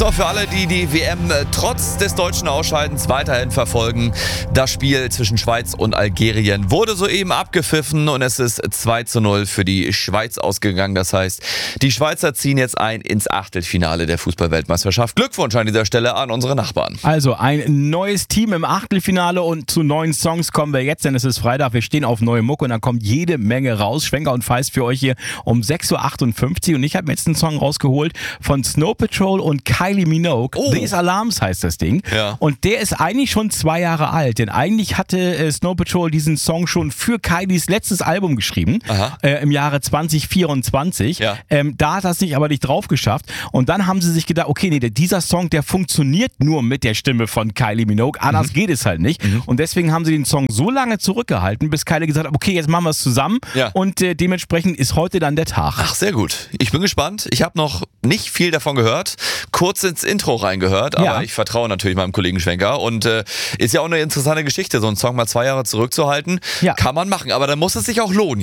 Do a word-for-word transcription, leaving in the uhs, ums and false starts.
So, für alle, die die W M trotz des deutschen Ausscheidens weiterhin verfolgen, das Spiel zwischen Schweiz und Algerien wurde soeben abgepfiffen und es ist zwei zu null für die Schweiz ausgegangen. Das heißt, die Schweizer ziehen jetzt ein ins Achtelfinale der Fußball-Weltmeisterschaft. Glückwunsch an dieser Stelle an unsere Nachbarn. Also ein neues Team im Achtelfinale und zu neuen Songs kommen wir jetzt, denn es ist Freitag. Wir stehen auf neue Mucke und dann kommt jede Menge raus. Schwenker und Feist für euch hier um sechs Uhr achtundfünfzig und ich habe mir jetzt einen Song rausgeholt von Snow Patrol und Kylie Minogue. Oh. These Alarms heißt das Ding. Ja. Und der ist eigentlich schon zwei Jahre alt, denn eigentlich hatte äh, Snow Patrol diesen Song schon für Kylies letztes Album geschrieben, äh, im Jahre zwanzig vierundzwanzig. Ja. Ähm, da hat er es nicht aber nicht drauf geschafft und dann haben sie sich gedacht, okay, nee, dieser Song, der funktioniert nur mit der Stimme von Kylie Minogue, anders mhm. geht es halt nicht. Mhm. Und deswegen haben sie den Song so lange zurückgehalten, bis Kylie gesagt hat, okay, jetzt machen wir es zusammen ja. und äh, dementsprechend ist heute dann der Tag. Ach, sehr gut. Ich bin gespannt. Ich habe noch nicht viel davon gehört, kurz ins Intro reingehört, aber Ja. ich vertraue natürlich meinem Kollegen Schwenker und äh, ist ja auch eine interessante Geschichte, so einen Song mal zwei Jahre zurückzuhalten, Ja. kann man machen, aber dann muss es sich auch lohnen.